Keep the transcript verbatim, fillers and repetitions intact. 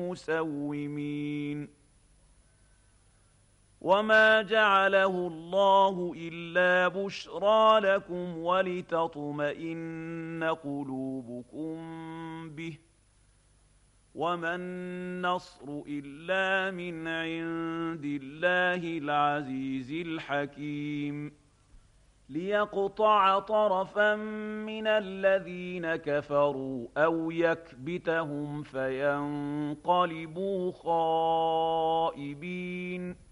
مسومين وما جعله الله إلا بشرى لكم ولتطمئن قلوبكم به وما النصر إلا من عند الله العزيز الحكيم ليقطع طرفا من الذين كفروا أو يكبتهم فينقلبوا خائبين